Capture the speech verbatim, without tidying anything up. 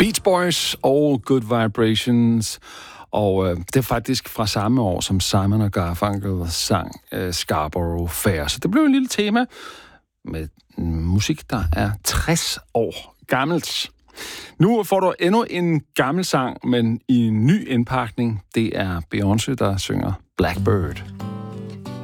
Beach Boys og Good Vibrations. Og øh, det er faktisk fra samme år, som Simon og Garfunkel sang øh, Scarborough Fair. Så det blev en lille tema med musik, der er tres år gammelt. Nu får du endnu en gammel sang, men i en ny indpakning. Det er Beyoncé, der synger Blackbird.